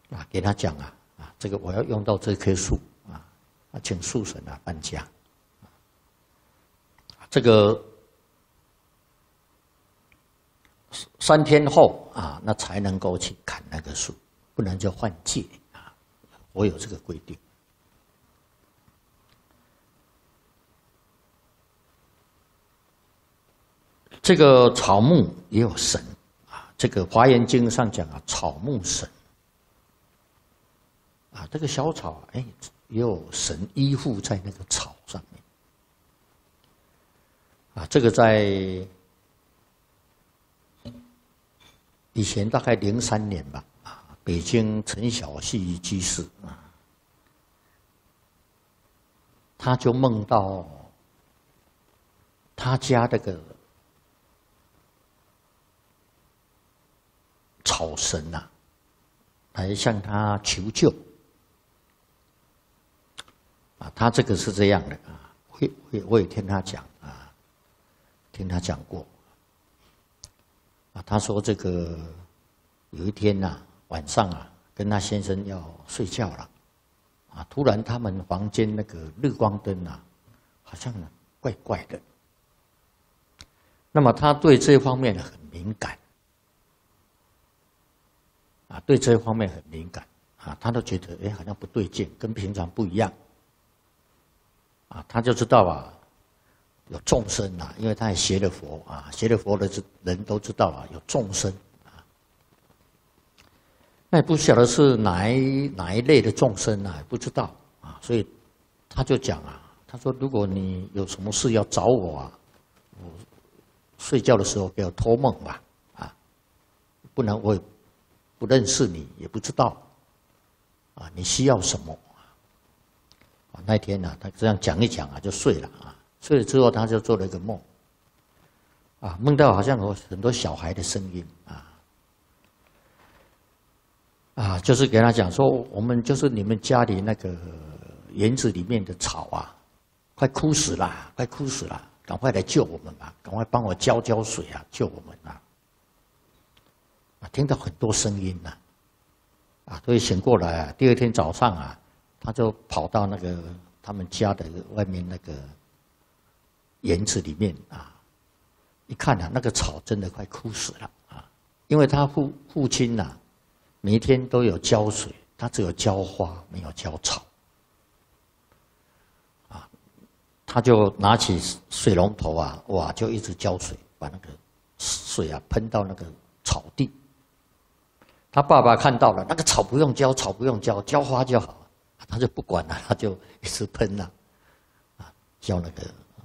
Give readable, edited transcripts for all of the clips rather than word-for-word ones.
给他讲这个我要用到这棵树请树神搬家。这个3天后那才能够去砍那个树，不然就换届我有这个规定。这个草木也有神这个《华严经》上讲草木神这个小草也有神依附在那个草上面这个在以前大概03年吧北京陈小旭居士他就梦到他家这个草神来向他求救他这个是这样的我也听他讲听他讲过他说这个有一天晚上跟他先生要睡觉了突然他们房间那个日光灯好像怪怪的，那么他对这方面很敏感对这方面很敏感他都觉得好像不对劲，跟平常不一样他就知道有众生因为他也学了佛学了佛的人都知道有众生那也不晓得是哪一类的众生也不知道所以他就讲他说如果你有什么事要找我我睡觉的时候给我托梦吧不然我也不认识你，也不知道你需要什么那天他这样讲一讲就睡了睡了之后他就做了一个梦梦到好像有很多小孩的声音就是给他讲说我们就是你们家里那个园子里面的草快枯死了，快枯死了，赶快来救我们吧，赶快帮我浇水救我们听到很多声音所以醒过来第二天早上他就跑到那个他们家的外面那个园子里面一看那个草真的快枯死了因为他父亲每一天都有浇水，他只有浇花没有浇草他就拿起水龙头就一直浇水，把那个水喷到那个草地。他爸爸看到了，那个草不用浇，草不用浇，浇花就好，他就不管了，他就一直喷浇那个。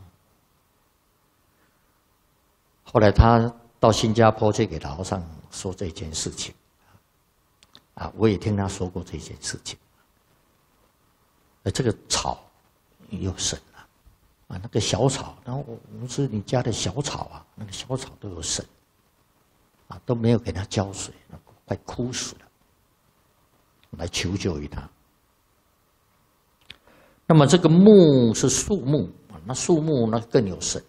后来他到新加坡去给老和尚说这件事情我也听他说过这件事情这个草有神那个小草，然后我们是你家的小草那个小草都有神都没有给他浇水，快枯死了，来求救于他。那么这个木是树木那树木那更有神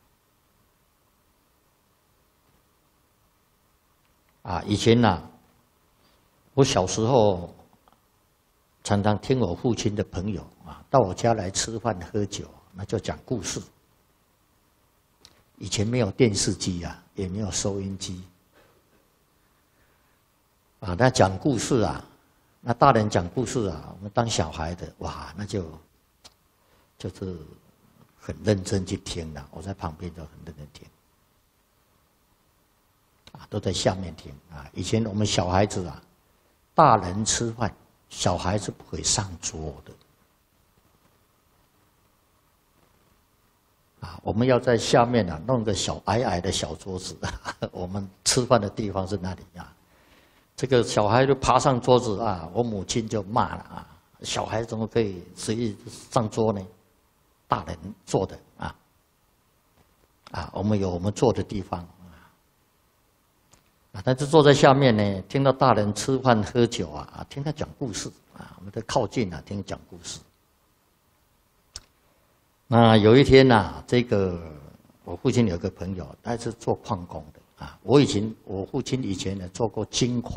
以前我小时候常常听我父亲的朋友到我家来吃饭喝酒，那就讲故事。以前没有电视机也没有收音机那讲故事那大人讲故事我们当小孩的那就是很认真去听我在旁边就很认真听都在下面听以前我们小孩子大人吃饭，小孩子不可以上桌的我们要在下面弄个小矮矮的小桌子我们吃饭的地方是那里这个小孩就爬上桌子我母亲就骂了小孩怎么可以随意上桌呢？大人坐的我们有我们坐的地方但是坐在下面呢，听到大人吃饭喝酒听他讲故事我们都靠近听讲故事。那有一天这个我父亲有个朋友，他是做矿工的我父亲以前呢做过金矿。